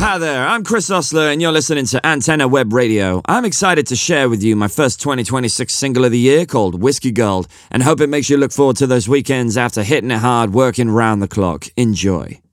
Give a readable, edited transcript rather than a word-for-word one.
Hi there, I'm Chris Osler, and you're listening to Antenna Web Radio. I'm excited to share with you my first 2026 single of the year called Whiskey Gold, and hope it makes you look forward to those weekends after hitting it hard, working round the clock. Enjoy.